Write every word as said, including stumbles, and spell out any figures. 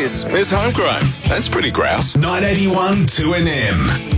This is Homegrown. That's pretty grouse. nine eighty-one two N M.